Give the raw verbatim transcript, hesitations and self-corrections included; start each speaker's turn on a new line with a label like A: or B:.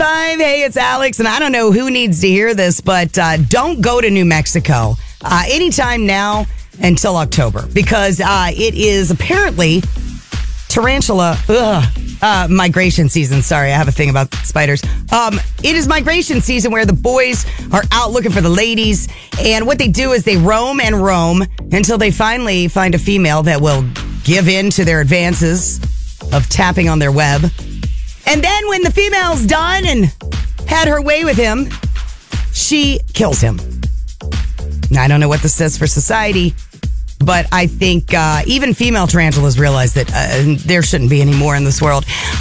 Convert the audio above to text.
A: five. Hey, it's Alex, and I don't know who needs to hear this, but uh, don't go to New Mexico uh, anytime now until October, because uh, it is apparently tarantula ugh, uh, migration season. Sorry, I have a thing about spiders. Um, it is migration season where the boys are out looking for the ladies, and what they do is they roam and roam until they finally find a female that will give in to their advances of tapping on their web. And then when the female's done and had her way with him, she kills him. Now, I don't know what this says for society, but I think uh, even female tarantulas realize that uh, there shouldn't be any more in this world.